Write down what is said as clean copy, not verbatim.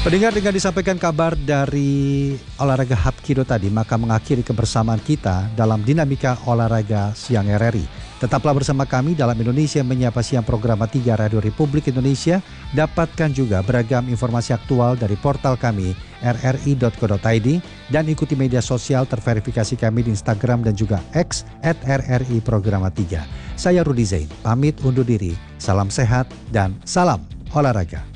Pendengar, dengan disampaikan kabar dari olahraga Hapkido tadi, maka mengakhiri kebersamaan kita dalam dinamika olahraga siang RRI. Tetaplah bersama kami dalam Indonesia Menyapa Siang program 3 Radio Republik Indonesia. Dapatkan juga beragam informasi aktual dari portal kami rri.co.id dan ikuti media sosial terverifikasi kami di Instagram dan juga X @RRI Programa 3. Saya Rudi Zain, pamit undur diri. Salam sehat dan salam olahraga.